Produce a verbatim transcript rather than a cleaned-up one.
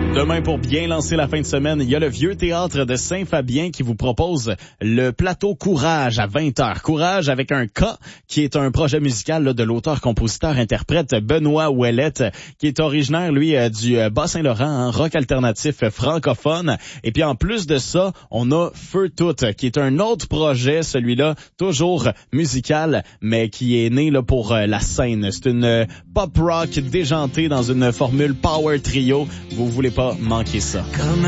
Demain, pour bien lancer la fin de semaine, il y a le Vieux Théâtre de Saint-Fabien qui vous propose le plateau Courage à vingt heures. Courage avec un K, qui est un projet musical là, de l'auteur-compositeur-interprète Benoît Ouellette, qui est originaire, lui, euh, du euh, Bas-Saint-Laurent, hein, rock alternatif euh, francophone. Et puis, en plus de ça, on a Feu Tout, qui est un autre projet, celui-là, toujours musical, mais qui est né là pour euh, la scène. C'est une euh, pop rock déjantée dans une formule power trio. Vous voulez pas manquer ça. Comme